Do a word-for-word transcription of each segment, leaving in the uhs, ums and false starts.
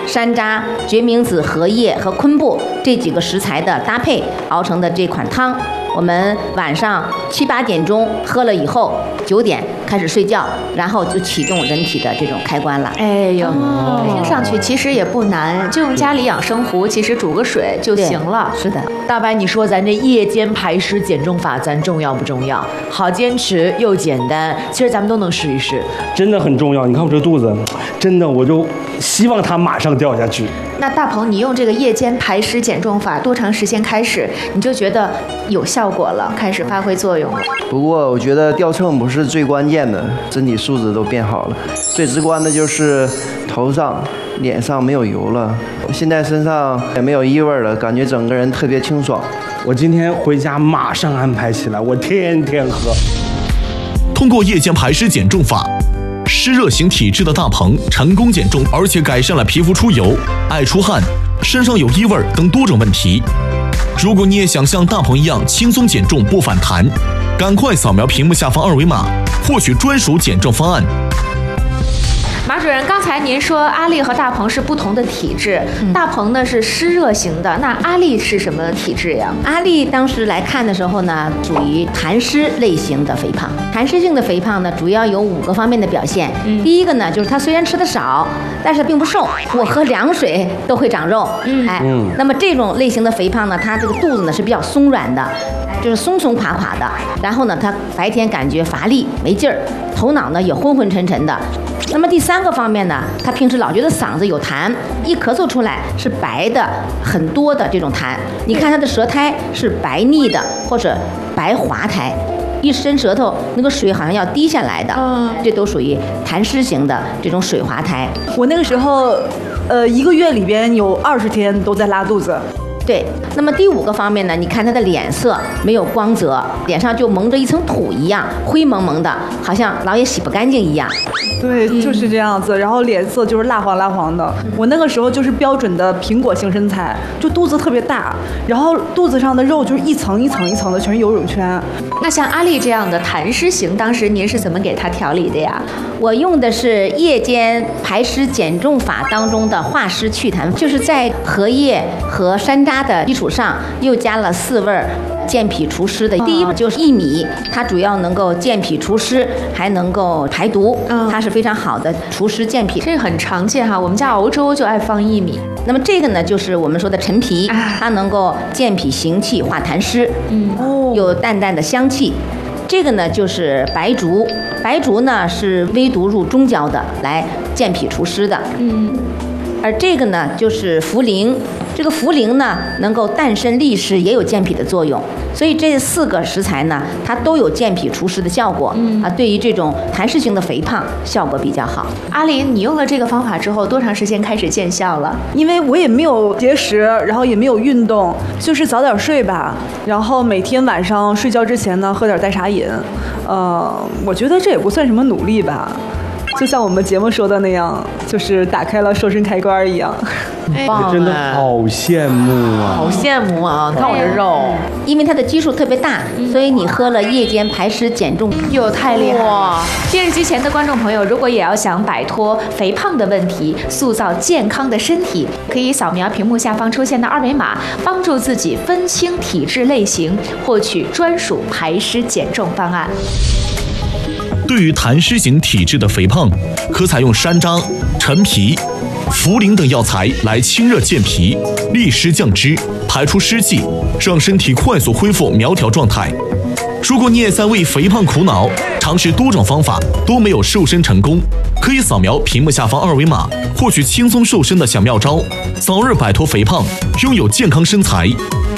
山楂、决明子、荷叶和昆布这几个食材的搭配熬成的这款汤。我们晚上七八点钟喝了以后，九点开始睡觉，然后就启动人体的这种开关了。 哎呦，哦、听上去其实也不难，就用家里养生壶，其实煮个水就行了。 是的， 大白，你说咱这夜间排湿减重法，咱重要不重要？好坚持又简单，其实咱们都能试一试。 真的很重要。你看我这肚子，真的我就希望它马上掉下去。 那大鹏，你用这个夜间排湿减重法多长时间开始你就觉得有效果了，开始发挥作用了？ 不过我觉得掉秤不是最关键的，身体素质都变好了。最直观的就是头上、脸上没有油了，现在身上也没有异味了，感觉整个人特别清爽。 我今天回家马上安排起来，我天天喝。 通过夜间排湿减重法，湿热型体质的大鹏成功减重，而且改善了皮肤出油、爱出汗、身上有异味等多种问题。如果你也想像大鹏一样轻松减重不反弹，赶快扫描屏幕下方二维码，获取专属减重方案。 马主任，刚才您说阿丽和大鹏是不同的体质，嗯、大鹏呢是湿热型的，那阿丽是什么体质呀？ 阿丽当时来看的时候呢，属于痰湿类型的肥胖。痰湿性的肥胖呢，主要有五个方面的表现。嗯、第一个呢，就是她虽然吃的少，但是并不瘦，我喝凉水都会长肉。嗯，哎，嗯、那么这种类型的肥胖呢，她这个肚子呢是比较松软的，就是松松垮垮的。然后呢，她白天感觉乏力没劲儿，头脑呢也昏昏沉沉的。那么第三个方面呢，他平时老觉得嗓子有痰，一咳嗽出来是白的很多的这种痰。你看他的舌苔是白腻的或者白滑苔，一伸舌头那个水好像要滴下来的，嗯，这都属于痰湿型的这种水滑苔。 我那个时候，呃，一个月里边有二十天都在拉肚子。 对，那么第五个方面呢，你看他的脸色没有光泽，脸上就蒙着一层土一样，灰蒙蒙的，好像老也洗不干净一样。 对，就是这样子，然后脸色就是蜡黄蜡黄的。我那个时候就是标准的苹果型身材，就肚子特别大，然后肚子上的肉就是一层一层一层的，全是游泳圈。 那像阿丽这样的痰湿型，当时您是怎么给她调理的呀？ 我用的是夜间排湿减重法当中的化湿祛痰，就是在荷叶和山楂的基础上又加了四味健脾除湿的。第一就是薏米，它主要能够健脾除湿，还能够排毒，它是非常好的除湿健脾。 这个很常见哈，我们家熬粥就爱放薏米。 那么这个呢，就是我们说的陈皮，它能够健脾行气、化痰湿，嗯，有淡淡的香气。这个呢就是白术，白术呢是微毒入中焦的，来健脾除湿的。嗯，而这个呢就是茯苓，这个茯苓呢能够淡参利湿，也有健脾的作用。所以这四个食材呢，它都有健脾除湿的效果。嗯啊，对于这种痰湿型的肥胖效果比较好。 阿林，你用了这个方法之后，多长时间开始见效了？ 因为我也没有节食，然后也没有运动，就是早点睡吧，然后每天晚上睡觉之前呢，喝点代茶饮。呃，我觉得这也不算什么努力吧。就像我们节目说的那样，就是打开了瘦身开关一样。 棒，真的好羡慕啊！ 好羡慕啊！你看我这肉， 因为它的基数特别大，所以你喝了夜间排湿减重， 哟，太厉害了！电视机前的观众朋友，如果也要想摆脱肥胖的问题，塑造健康的身体，可以扫描屏幕下方出现的二维码，帮助自己分清体质类型，获取专属排湿减重方案。 对于痰湿型体质的肥胖，可采用山楂、陈皮、茯苓等药材来清热健脾、利湿降脂、排出湿气，让身体快速恢复苗条状态。如果你也在为肥胖苦恼，尝试多种方法都没有瘦身成功，可以扫描屏幕下方二维码，获取轻松瘦身的小妙招，早日摆脱肥胖，拥有健康身材。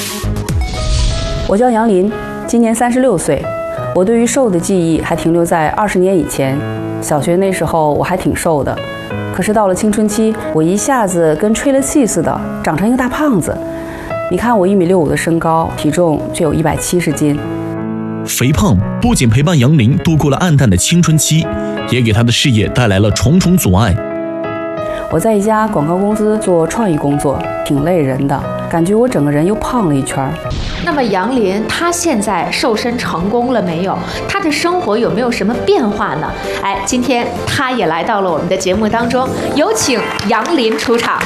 我叫杨林，今年三十六岁。我对于瘦的记忆还停留在二十年以前，小学那时候我还挺瘦的，可是到了青春期，我一下子跟吹了气似的，长成一个大胖子。你看我一米六五的身高，体重却有一百七十斤。 肥胖不仅陪伴杨林度过了暗淡的青春期，也给他的事业带来了重重阻碍。 我在一家广告公司做创意工作，挺累人的，感觉我整个人又胖了一圈。 那么杨林他现在瘦身成功了没有？他的生活有没有什么变化呢？哎，今天他也来到了我们的节目当中，有请杨林出场。